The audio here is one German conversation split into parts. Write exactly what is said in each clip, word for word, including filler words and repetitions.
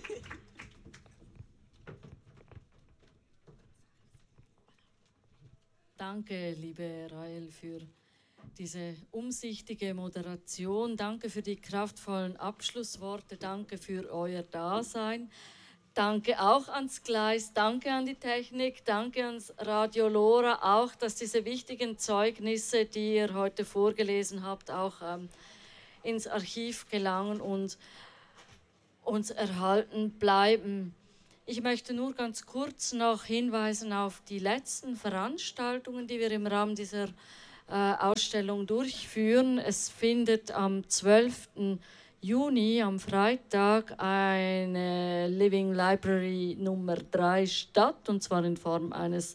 Danke, liebe Rahel, für diese umsichtige Moderation. Danke für die kraftvollen Abschlussworte. Danke für euer Dasein. Danke auch ans Gleis. Danke an die Technik. Danke ans Radio Lora. Auch, dass diese wichtigen Zeugnisse, die ihr heute vorgelesen habt, auch ähm, ins Archiv gelangen und uns erhalten bleiben. Ich möchte nur ganz kurz noch hinweisen auf die letzten Veranstaltungen, die wir im Rahmen dieser äh, Ausstellung durchführen. Es findet am zwölften Juni, am Freitag, eine Living Library Nummer drei statt, und zwar in Form eines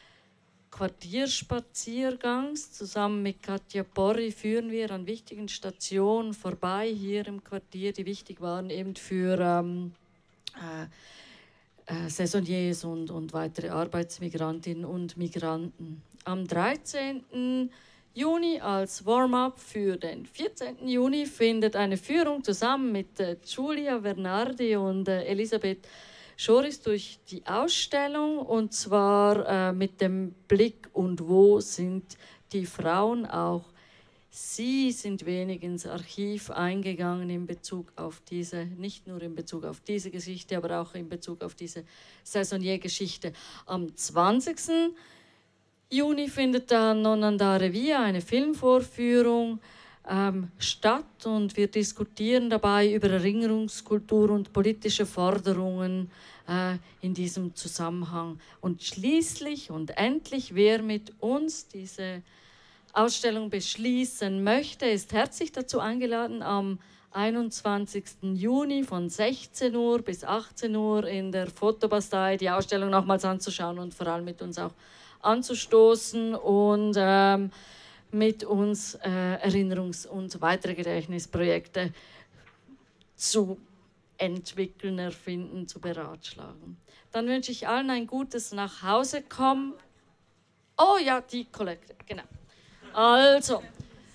Quartierspaziergangs. Zusammen mit Katja Porri führen wir an wichtigen Stationen vorbei hier im Quartier, die wichtig waren eben für ähm, äh, Äh, Saisonniers und, und weitere Arbeitsmigrantinnen und Migranten. Am dreizehnten Juni als Warm-up für den vierzehnten Juni findet eine Führung zusammen mit äh, Giulia Bernardi und äh, Elisabeth Schoris durch die Ausstellung, und zwar äh, mit dem Blick und wo sind die Frauen. Auch Sie sind wenig ins Archiv eingegangen in Bezug auf diese, nicht nur in Bezug auf diese Geschichte, aber auch in Bezug auf diese Saisonnier-Geschichte. Am zwanzigsten Juni findet dann Non andare via, eine Filmvorführung, ähm, statt, und wir diskutieren dabei über Erinnerungskultur und politische Forderungen äh, in diesem Zusammenhang. Und schließlich und endlich, wer mit uns diese Ausstellung beschließen möchte, ist herzlich dazu eingeladen, am einundzwanzigsten Juni von sechzehn Uhr bis achtzehn Uhr in der Fotobastei die Ausstellung nochmals anzuschauen und vor allem mit uns auch anzustoßen und ähm, mit uns äh, Erinnerungs- und weitere Gedächtnisprojekte zu entwickeln, erfinden, zu beratschlagen. Dann wünsche ich allen ein gutes Nachhausekommen. Oh ja, die Kollekte, genau. Also,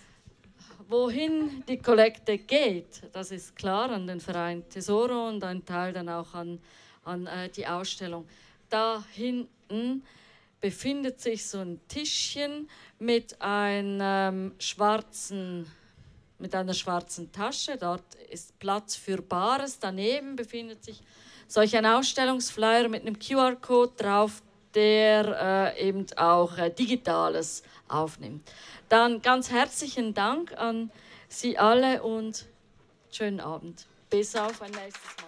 wohin die Kollekte geht, das ist klar, an den Verein Tesoro und ein Teil dann auch an, an äh, die Ausstellung. Da hinten befindet sich so ein Tischchen mit einem schwarzen, mit einer schwarzen Tasche. Dort ist Platz für Bares. Daneben befindet sich solch ein Ausstellungsflyer mit einem Q R-Code drauf, der äh, eben auch äh, Digitales aufnimmt. Dann ganz herzlichen Dank an Sie alle und schönen Abend. Bis auf ein nächstes Mal.